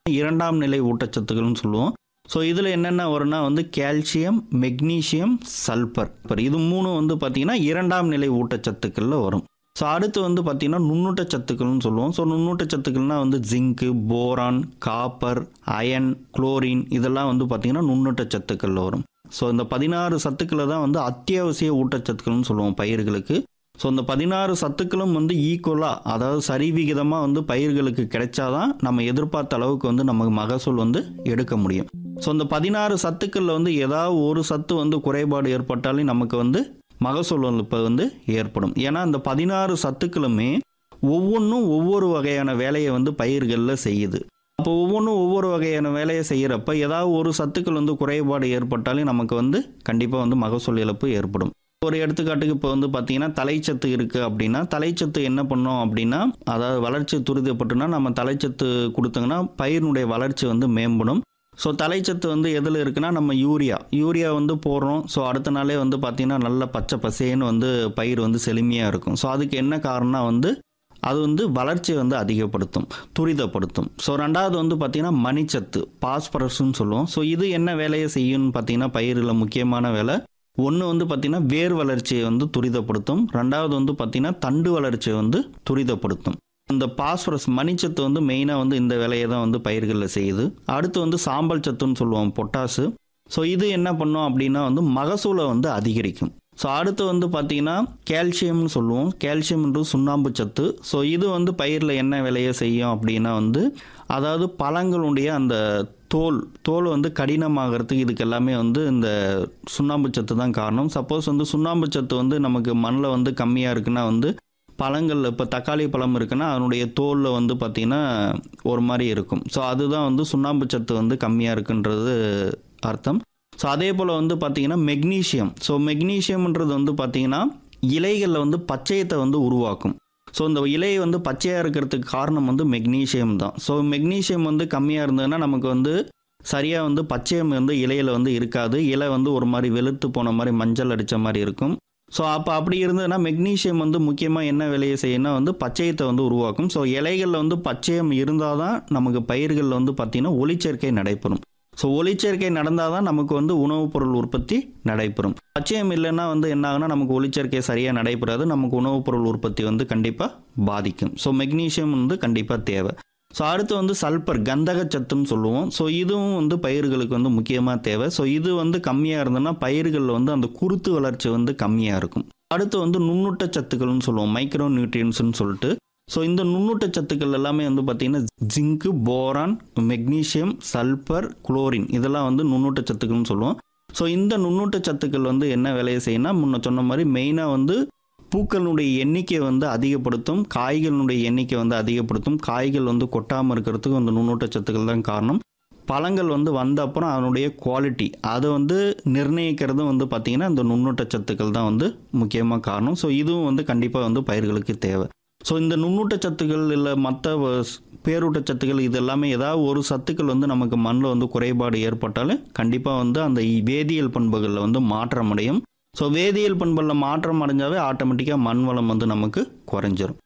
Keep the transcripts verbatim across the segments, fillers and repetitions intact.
இரண்டாம் நிலை ஊட்டச்சத்துக்கள்னு சொல்லுவோம். ஸோ இதில் என்னென்ன வரும்னா வந்து கால்சியம், மெக்னீசியம், சல்பர், இது மூணு வந்து பார்த்திங்கன்னா இரண்டாம் நிலை ஊட்டச்சத்துக்களில் வரும். ஸோ அடுத்து வந்து பார்த்திங்கன்னா நுண்ணூட்டச்சத்துக்கள்னு சொல்லுவோம். ஸோ நுண்ணூட்டச்சத்துக்கள்னால் வந்து ஜிங்கு, போரான், காப்பர், அயன், குளோரின் இதெல்லாம் வந்து பார்த்திங்கன்னா நுண்ணூட்டச்சத்துக்களில் வரும். ஸோ இந்த பதினாறு சத்துக்களை தான் வந்து அத்தியாவசிய ஊட்டச்சத்துக்கள்னு சொல்லுவோம் பயிர்களுக்கு. ஸோ இந்த பதினாறு சத்துக்களும் வந்து ஈக்குவலாக, அதாவது சரிவிகிதமாக வந்து பயிர்களுக்கு கிடைச்சாதான் நம்ம எதிர்பார்த்த அளவுக்கு வந்து நமக்கு மகசூல் வந்து எடுக்க முடியும். ஸோ இந்த பதினாறு சத்துக்களில் வந்து ஏதாவது ஒரு சத்து வந்து குறைபாடு ஏற்பட்டாலே நமக்கு வந்து மகசூல் இப்போ வந்து ஏற்படும். ஏன்னா இந்த பதினாறு சத்துக்களுமே ஒவ்வொன்றும் ஒவ்வொரு வகையான வேலையை வந்து பயிர்களில் செய்யுது. அப்போ ஒவ்வொன்றும் ஒவ்வொரு வகையான வேலையை செய்கிறப்ப ஏதாவது ஒரு சத்துக்கள் வந்து குறைபாடு ஏற்பட்டாலே நமக்கு வந்து கண்டிப்பாக வந்து மகசூல் இழப்பு ஏற்படும். ஒரு எடுத்துக்காட்டுக்கு இப்போ வந்து பார்த்தீங்கன்னா தலைச்சத்து இருக்குது அப்படின்னா, தலைச்சத்து என்ன பண்ணோம் அப்படின்னா, அதாவது வளர்ச்சி துரிதப்பட்டுனா நம்ம தலைச்சத்து கொடுத்தோங்கன்னா பயிரினுடைய வளர்ச்சி வந்து மேம்படும். ஸோ தலைச்சத்து வந்து எதில் இருக்குன்னா நம்ம யூரியா யூரியா வந்து போடுறோம். ஸோ அடுத்த நாளே வந்து பார்த்திங்கன்னா நல்ல பச்சை பசேன்னு வந்து பயிர் வந்து செழுமையாக இருக்கும். ஸோ அதுக்கு என்ன காரணம்னா வந்து அது வந்து வளர்ச்சியை வந்து அதிகப்படுத்தும், துரிதப்படுத்தும். ஸோ ரெண்டாவது வந்து பார்த்திங்கன்னா மணிச்சத்து, பாஸ்பரஸ்ன்னு சொல்லுவோம். ஸோ இது என்ன வேலையை செய்யும்னு பார்த்திங்கன்னா பயிரில் முக்கியமான வேலை. ஒன்று வந்து பார்த்திங்கன்னா வேர் வளர்ச்சியை வந்து துரிதப்படுத்தும். ரெண்டாவது வந்து பார்த்திங்கன்னா தண்டு வளர்ச்சியை வந்து துரிதப்படுத்தும். இந்த பாஸ்பரஸ் மணிச்சத்து வந்து மெயினாக வந்து இந்த வேலையை தான் வந்து பயிர்களில் செய்யுது. அடுத்து வந்து சாம்பல் சத்துன்னு சொல்லுவோம், பொட்டாசு. ஸோ இது என்ன பண்ணும் அப்படின்னா வந்து மகசூலை வந்து அதிகரிக்கும். ஸோ அடுத்து வந்து பார்த்திங்கன்னா கால்சியம்னு சொல்லுவோம். கால்சியம்ன்றது சுண்ணாம்பு சத்து. ஸோ இது வந்து பயிரில் என்ன வேலையை செய்யும் அப்படின்னா வந்து, அதாவது பழங்களுடைய அந்த தோல் தோல் வந்து கடினமாகறதுக்கு இதுக்கு எல்லாமே வந்து இந்த சுண்ணாம்பு சத்து தான் காரணம். சப்போஸ் வந்து சுண்ணாம்பு சத்து வந்து நமக்கு மண்ணில் வந்து கம்மியாக இருக்குன்னா வந்து பழங்களில், இப்போ தக்காளி பழம் இருக்குன்னா அதனுடைய தோலில் வந்து பார்த்திங்கன்னா ஒரு மாதிரி இருக்கும். ஸோ அதுதான் வந்து சுண்ணாம்பு சத்து வந்து கம்மியாக இருக்குன்றது அர்த்தம். ஸோ அதே போல் வந்து பார்த்திங்கன்னா மெக்னீஷியம். ஸோ மெக்னீஷியம்ன்றது வந்து பார்த்திங்கன்னா இலைகளில் வந்து பச்சையத்தை வந்து உருவாக்கும். ஸோ இந்த இலை வந்து பச்சையாக இருக்கிறதுக்கு காரணம் வந்து மெக்னீஷியம் தான். ஸோ மெக்னீஷியம் வந்து கம்மியாக இருந்ததுன்னா நமக்கு வந்து சரியாக வந்து பச்சையம் வந்து இலையில் வந்து இருக்காது. இலை வந்து ஒரு மாதிரி வெளுத்து போன மாதிரி மஞ்சள் அடித்த மாதிரி இருக்கும். ஸோ அப்போ அப்படி இருந்ததுன்னா மெக்னீஷியம் வந்து முக்கியமாக என்ன வேலையை செய்யணும்னா வந்து பச்சையத்தை வந்து உருவாக்கும். ஸோ இலைகளில் வந்து பச்சையம் இருந்தால் தான் நமக்கு பயிர்களில் வந்து பார்த்திங்கன்னா ஒளிச்சேர்க்கை நடைபெறும். ஸோ ஒளிச்சேர்க்கை நடந்தால் தான் நமக்கு வந்து உணவுப் பொருள் உற்பத்தி நடைபெறும். பச்சையம் இல்லைன்னா வந்து என்ன ஆகுனா நமக்கு ஒளிச்சேர்க்கை சரியாக நடைபெறாது. நமக்கு உணவுப் பொருள் உற்பத்தி வந்து கண்டிப்பாக பாதிக்கும். ஸோ மெக்னீஷியம் வந்து கண்டிப்பாக தேவை. ஸோ அடுத்து வந்து சல்பர், கந்தகச்சத்துன்னு சொல்லுவோம். ஸோ இதுவும் வந்து பயிர்களுக்கு வந்து முக்கியமாக தேவை. ஸோ இது வந்து கம்மியாக இருந்ததுன்னா பயிர்களில் வந்து அந்த குருத்து வளர்ச்சி வந்து கம்மியாக இருக்கும். அடுத்து வந்து நுண்ணூட்டச்சத்துக்கள்னு சொல்லுவோம், மைக்ரோ நியூட்ரியன்ஸ்னு சொல்லிட்டு. ஸோ இந்த நுண்ணூட்டச்சத்துக்கள் எல்லாமே வந்து பார்த்திங்கன்னா ஜிங்கு, போரான், மெக்னீஷியம், சல்பர், குளோரின் இதெல்லாம் வந்து நுண்ணூட்டச்சத்துக்கள்னு சொல்லுவோம். ஸோ இந்த நுண்ணூட்டச்சத்துக்கள் வந்து என்ன வேலையை செய்யணும்னா முன்ன சொன்ன மாதிரி மெயினாக வந்து பூக்களுடைய எண்ணிக்கை வந்து அதிகப்படுத்தும், காய்களுடைய எண்ணிக்கை வந்து அதிகப்படுத்தும். காய்கள் வந்து கொட்டாமல் இருக்கிறதுக்கு அந்த நுண்ணூட்டச்சத்துக்கள் தான் காரணம். பழங்கள் வந்து வந்த அப்புறம் அதனுடைய குவாலிட்டி அதை வந்து நிர்ணயிக்கிறதும் வந்து பார்த்திங்கன்னா இந்த நுண்ணூட்டச்சத்துக்கள் தான் வந்து முக்கியமாக காரணம். ஸோ இதுவும் வந்து கண்டிப்பாக வந்து பயிர்களுக்கு தேவை. ஸோ இந்த நுண்ணூட்டச்சத்துக்கள் இல்லை மற்ற பேரூட்டச்சத்துக்கள் இது எல்லாமே ஏதாவது ஒரு சத்துக்கள் வந்து நமக்கு மண்ணில் வந்து குறைபாடு ஏற்பட்டாலும் கண்டிப்பாக வந்து அந்த வேதியியல் பண்புகளில் வந்து மாற்றம் அடையும். ஸோ வேதியியல் பண்புகளில் மாற்றம் அடைஞ்சாவே ஆட்டோமேட்டிக்காக மண் வளம் வந்து நமக்கு குறைஞ்சிரும்.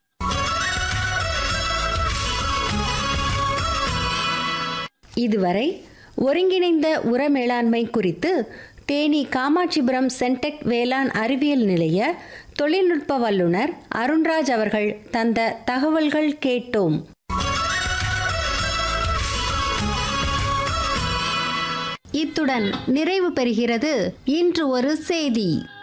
இதுவரை ஒருங்கிணைந்த உர மேலாண்மை குறித்து தேனி காமாட்சிபுரம் சென்டெக் வேளாண் அறிவியல் நிலைய தொழில்நுட்ப வல்லுநர் அருண்ராஜ் அவர்கள் தந்த தகவல்கள் கேட்டோம். இத்துடன் நிறைவு பெறுகிறது இன்று ஒரு செய்தி.